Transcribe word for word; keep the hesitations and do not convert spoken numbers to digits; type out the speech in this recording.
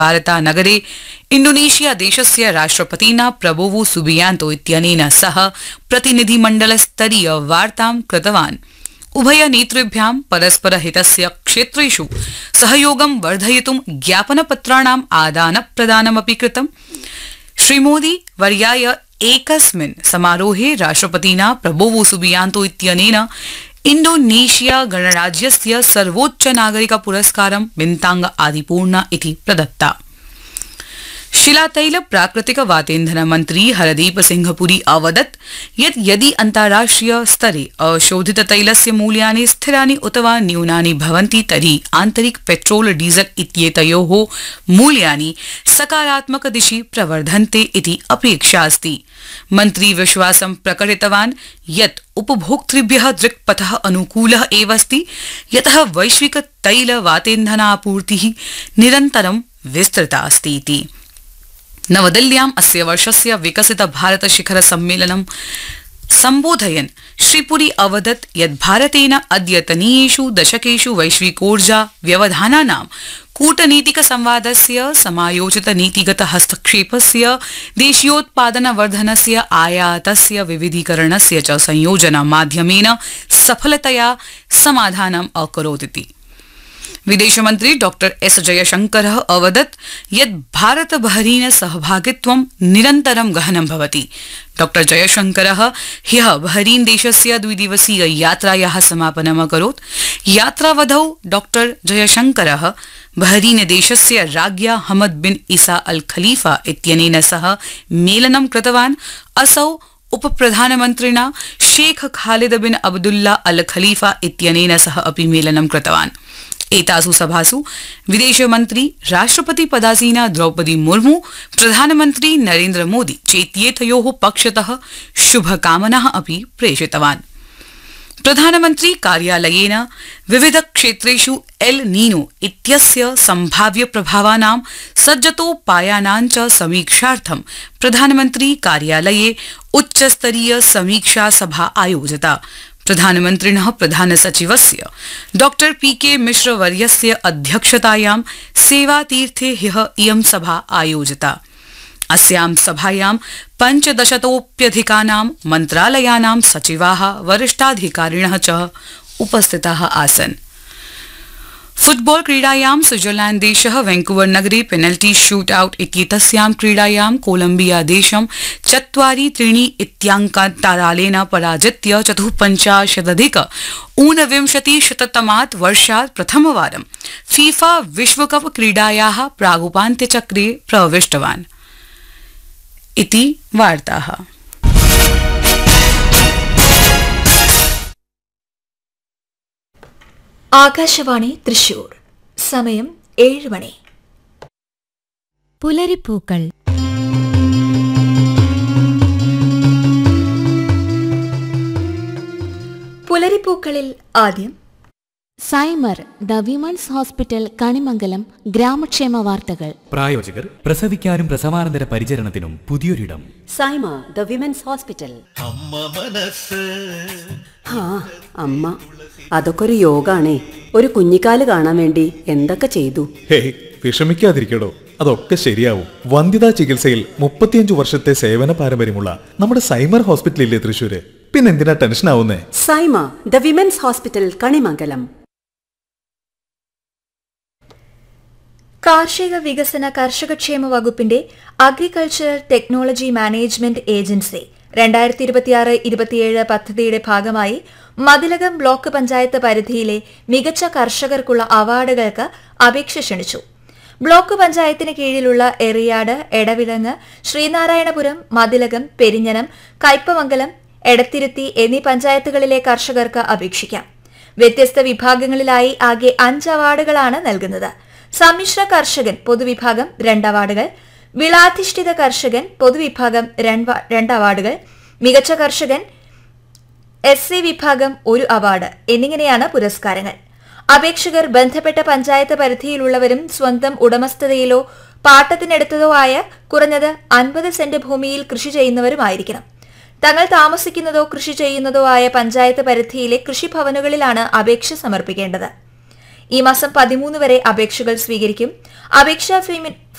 Jakarta नगरे Indonesia देशस्य राष्ट्रपतिना प्रबोवो सुबियांतो इत्यनेन सह प्रतिनिधिमण्डलस्तरीय वार्तां कृतवान्। उभय नेतृभ्यां परस्पर हितस्य क्षेत्रेषु सहयोगं वर्धयितुं ज्ञापनपत्राणाम् आदानप्रदानमपि कृतम्। श्रीमोदी वर्याय एकस्मिन् समारोहे राष्ट्रपतिना प्रबोवो सुबियांतो इत्यनेन इंडोनेशिया गणराज्यस्य सर्वोच्च नागरिक पुरस्कारं बिन्तांग आदिपूर्णा इति प्रदत्ता। शिलातैल प्राकृतिक वातेन्धन मंत्री हरदीप सिंह पुरी अवदत् यत् यदि अन्ताराष्ट्रिय स्तरे अशोधित तैलस्य मूल्यानि स्थिरानि उत वा न्यूनानि भवन्ति तर्हि आन्तरिक पेट्रोल डीजल इत्येतयोः मूल्यानि सकारात्मक दिशि प्रवर्धन्ते इति अपेक्षा अस्ति। मन्त्री विश्वासं प्रकटितवान् यत् उपभोक्तृभ्यः दृक्पथः अनुकूलः एव अस्ति, यतः वैश्विक तैल वातेन्धनापूर्तिः निरन्तरं विस्तृता अस्ति इति। नवदिल्ल्याम् अस्य वर्षस्य विकसित भारत शिखर सम्मेलनं सम्बोधयन् श्रीपुरी अवदत् यत् भारतेन अद्यतनीयेषु दशकेषु वैश्विकोर्जा व्यवधानानां कूटनीतिक संवादस्य समायोजित नीतिगत हस्तक्षेपस्य देशीयोत्पादनवर्धनस्य आयातस्य विविधीकरणस्य च संयोजन माध्यमेन सफलतया समाधानम् अकरोत् इति। विदेशमन्त्री डॉक्टर एस जयशंकरः अवदत् यत् भारत बहरीन सहभागित्वं निरन्तरं गहनं भवति। डॉक्टर जयशंकरः ह्यः बहरीन देशस्य द्विदिवसीय यात्रायाः समापनम् अकरोत्। यात्रावधौ डॉक्टर जयशंकरः बहरीन देशस्य राज्ञा हमद बिन ईसा अल खलीफा इत्यनेन सह मेलनं कृतवान्। असौ उपप्रधानमन्त्रिणा शेख खालिद बिन अब्दुल्ला अल खलीफा इत्यनेन सह अपि मेलनं कृतवान्। एतासु सभासु विदेशमन्त्री राष्ट्रपति पदासीना द्रौपदी मुर्मू, प्रधानमन्त्री नरेन्द्र मोदी चेत्येतयोः पक्षतः शुभकामनाः अपि प्रेषितवान्। प्रधानमन्त्री कार्यालयेन विविध क्षेत्रेषु एल नीनो इत्यस्य सम्भाव्य प्रभावानां सज्जतोपायानां च समीक्षार्थं प्रधानमन्त्री कार्यालये उच्चस्तरीय समीक्षा सभा आयोजिता। प्रधानमन्त्रिणः प्रधान सचिवस्य डॉक्टर पीके मिश्र वर्यस्य अध्यक्षतायां सेवातीर्थे ह्यः इयं सभा आयोजिता। अस्यां सभायां पञ्चदशतोप्यधिकानां मन्त्रालयानां सचिवाः वरिष्ठाधिकारिणः च उपस्थिताः आसन्। फुटबॉल क्रीडायां स्विट्जरलैंड देशः वैंकूवर नगरे पेनल्टी शूट आउट इत्येतस्यां क्रीडायां कोलम्बिया देशं चत्वारि त्रीणि इत्याङ्कान्तरालेन पराजित्य चतुःपञ्चाशदधिक ऊनविंशतिशततमात् वर्षात् प्रथमवारं फीफा विश्वकप क्रीडायाः प्रागुपान्त्यचक्रे प्रविष्टवान् इति वार्ताः। ആകാശവാണി തൃശൂർ. സമയം ഏഴ് മണി. പുലരിപ്പൂക്കൾ. പുലരിപ്പൂക്കളിൽ ആദ്യം സൈമർ ദ വിമൺസ് ഹോസ്പിറ്റൽ കണിമംഗലം ഗ്രാമക്ഷേമ വാർത്തകൾ. പ്രായോജകർ പ്രസവിക്കാനും പ്രസവാനന്തര പരിചരണത്തിനും പുതിയൊരിടം. Saima the women's hospital. ആ അമ്മ, അതൊക്കെ ഒരു യോഗാണേ. ഒരു കുഞ്ഞിക്കാല് കാണാൻ വേണ്ടി എന്തൊക്കെ ചെയ്തു. ഹേയ്, വിഷമിക്കാതിരിക്കടോ, അതൊക്കെ ശരിയാവും. വന്ധ്യതാ ചികിത്സയിൽ മുപ്പത്തിയഞ്ചു വർഷത്തെ സേവന പാരമ്പര്യമുള്ള നമ്മുടെ സൈമർ ഹോസ്പിറ്റലില്ലേ തൃശ്ശൂര്. പിന്നെന്തിനാ ടെൻഷൻ ആവുന്നേ? Saima the women's hospital Kanimangalam. കാർഷിക വികസന കർഷകക്ഷേമ വകുപ്പിന്റെ അഗ്രികൾച്ചറൽ ടെക്നോളജി മാനേജ്മെന്റ് ഏജൻസി രണ്ടായിരത്തി ഇരുപത്തിയാറ് ഇരുപത്തിയേഴ് പദ്ധതിയുടെ ഭാഗമായി മതിലകം ബ്ലോക്ക് പഞ്ചായത്ത് പരിധിയിലെ മികച്ച കർഷകർക്കുള്ള അവാർഡുകൾക്ക് അപേക്ഷ ക്ഷണിച്ചു. ബ്ലോക്ക് പഞ്ചായത്തിന് കീഴിലുള്ള എറിയാട്, എടവിലങ്ങ്, ശ്രീനാരായണപുരം, മതിലകം, പെരിഞ്ഞനം, കയ്പമംഗലം, എടത്തിരുത്തി എന്നീ പഞ്ചായത്തുകളിലെ കർഷകർക്ക് അപേക്ഷിക്കാം. വ്യത്യസ്ത വിഭാഗങ്ങളിലായി ആകെ അഞ്ച് അവാർഡുകളാണ് നൽകുന്നത്. സമ്മിശ്ര കർഷകൻ പൊതുവിഭാഗം രണ്ട് അവാർഡുകൾ, വിളാധിഷ്ഠിത കർഷകൻ പൊതുവിഭാഗം രണ്ട് അവാർഡുകൾ, മികച്ച കർഷകൻ എസ് സി വിഭാഗം ഒരു അവാർഡ് എന്നിങ്ങനെയാണ് പുരസ്കാരങ്ങൾ. അപേക്ഷകർ ബന്ധപ്പെട്ട പഞ്ചായത്ത് പരിധിയിലുള്ളവരും സ്വന്തം ഉടമസ്ഥതയിലോ പാട്ടത്തിനെടുത്തതോ ആയ കുറഞ്ഞത് അൻപത് സെന്റ് ഭൂമിയിൽ കൃഷി ചെയ്യുന്നവരുമായിരിക്കണം. തങ്ങൾ താമസിക്കുന്നതോ കൃഷി ചെയ്യുന്നതോ ആയ പഞ്ചായത്ത് പരിധിയിലെ കൃഷിഭവനുകളിലാണ് അപേക്ഷ സമർപ്പിക്കേണ്ടത്. ഈ മാസം പതിമൂന്ന് വരെ അപേക്ഷകൾ സ്വീകരിക്കും. അപേക്ഷാ